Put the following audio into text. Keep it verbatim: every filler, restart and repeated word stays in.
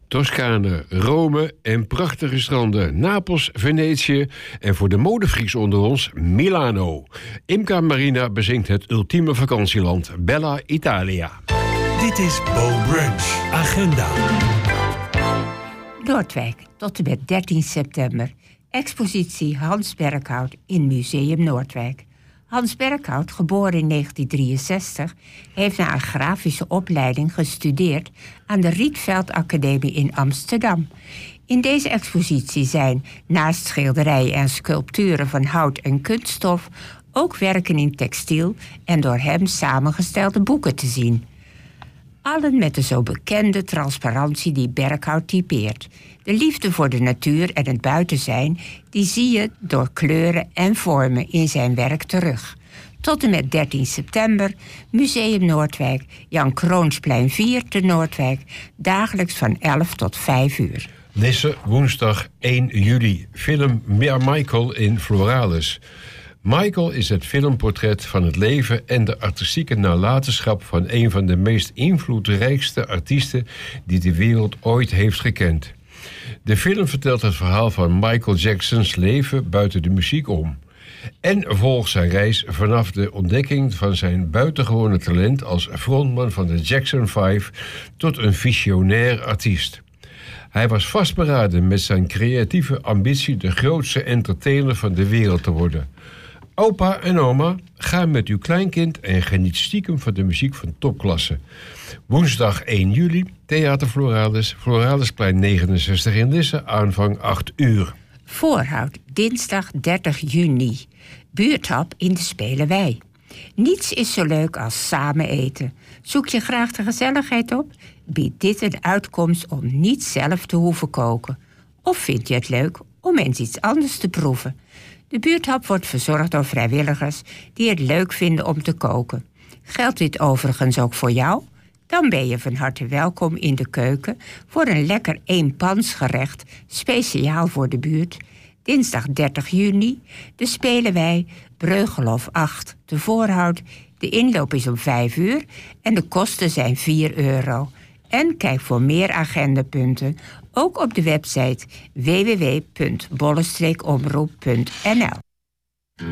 Toscane, Rome en prachtige stranden. Napels, Venetië en voor de modefreaks onder ons Milano. Imca Marina bezingt het ultieme vakantieland. Bella Italia. Dit is Bo Brunch Agenda. Noordwijk, tot en met dertien september. Expositie Hans Berkhout in Museum Noordwijk. Hans Berkhout, geboren in negentien drieënzestig, heeft na een grafische opleiding gestudeerd aan de Rietveld Academie in Amsterdam. In deze expositie zijn, naast schilderijen en sculpturen van hout en kunststof, ook werken in textiel en door hem samengestelde boeken te zien. Allen met de zo bekende transparantie die Berkhout typeert. De liefde voor de natuur en het buiten zijn, die zie je door kleuren en vormen in zijn werk terug. Tot en met dertien september, Museum Noordwijk, Jan Kroonsplein vier te Noordwijk, dagelijks van elf tot vijf uur. Lisse, woensdag één juli, film Michael in Floralis. Michael is het filmportret van het leven en de artistieke nalatenschap van een van de meest invloedrijkste artiesten die de wereld ooit heeft gekend. De film vertelt het verhaal van Michael Jacksons leven buiten de muziek om. En volgt zijn reis vanaf de ontdekking van zijn buitengewone talent als frontman van de Jackson vijf tot een visionair artiest. Hij was vastberaden met zijn creatieve ambitie de grootste entertainer van de wereld te worden. Opa en oma, ga met uw kleinkind en geniet stiekem van de muziek van topklasse. Woensdag één juli, Theater Floralis, Floralisplein negenenzestig in Lisse, aanvang acht uur. Voorhout, dinsdag dertig juni. Buurthap in de Spelerwei. Niets is zo leuk als samen eten. Zoek je graag de gezelligheid op? Biedt dit een uitkomst om niet zelf te hoeven koken. Of vind je het leuk om eens iets anders te proeven? De buurthap wordt verzorgd door vrijwilligers die het leuk vinden om te koken. Geldt dit overigens ook voor jou? Dan ben je van harte welkom in de keuken voor een lekker eenpansgerecht, speciaal voor de buurt. Dinsdag dertig juni, de Spelerwei, Breugelhof acht, te Voorhout. De inloop is om vijf uur en de kosten zijn vier euro. En kijk voor meer agendapunten ook op de website w w w punt bolle streek omroep punt n l.